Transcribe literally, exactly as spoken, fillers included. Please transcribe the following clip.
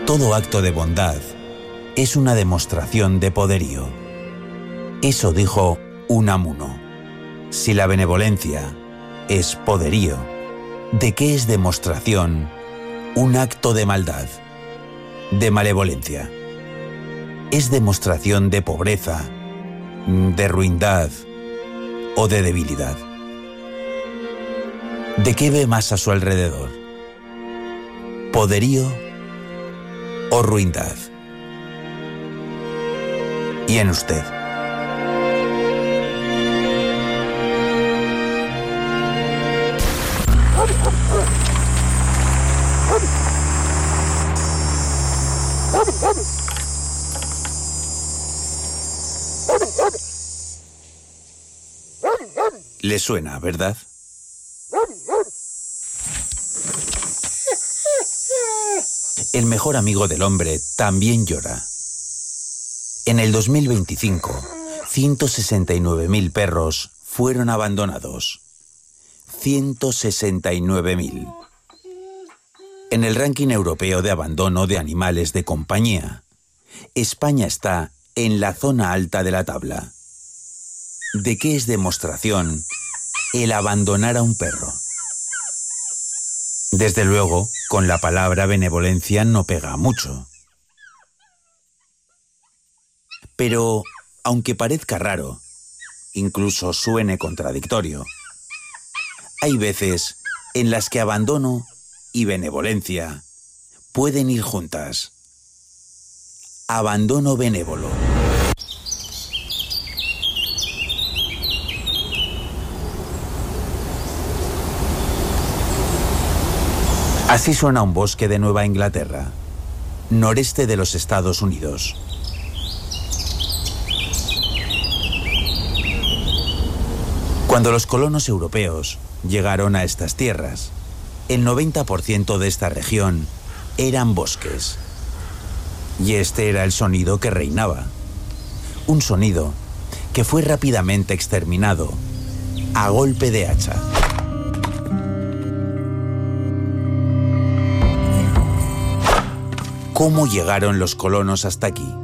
Todo acto de bondad es una demostración de poderío. Eso dijo Unamuno. Si la benevolencia es poderío, ¿de qué es demostración un acto de maldad, de malevolencia? ¿Es demostración de pobreza, de ruindad o de debilidad? ¿De qué ve más a su alrededor? ¿Poderío o ruindad? ¿Y en usted? ¿Le suena, verdad? El mejor amigo del hombre también llora. En el dos mil veinticinco, ciento sesenta y nueve mil perros fueron abandonados. ciento sesenta y nueve mil. En el ranking europeo de abandono de animales de compañía, España está en la zona alta de la tabla. ¿De qué es demostración el abandonar a un perro? Desde luego, con la palabra benevolencia no pega mucho. Pero, aunque parezca raro, incluso suene contradictorio, hay veces en las que abandono y benevolencia pueden ir juntas. Abandono benévolo. Así suena un bosque de Nueva Inglaterra, noreste de los Estados Unidos. Cuando los colonos europeos llegaron a estas tierras, el noventa por ciento de esta región eran bosques. Y este era el sonido que reinaba. Un sonido que fue rápidamente exterminado a golpe de hacha. ¿Cómo llegaron los colonos hasta aquí?